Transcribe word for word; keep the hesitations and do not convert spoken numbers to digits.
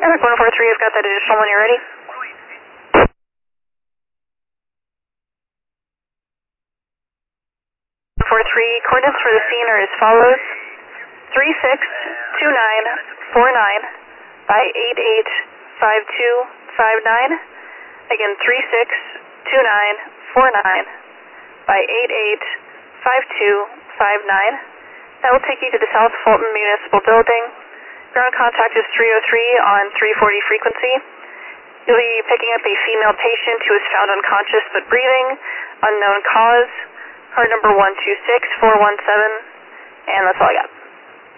Epic one four three, I've got that additional when you're ready. one four three, coordinates for the scene are as follows. three six two nine four nine by eight eight five two five nine. Again, three six two nine four nine by eight eight five two five nine. That will take you to the South Fulton Municipal Building. Ground contact is three oh three on three forty frequency. You'll be picking up a female patient who is found unconscious but breathing, unknown cause, card number one two six four one seven, and that's all I got.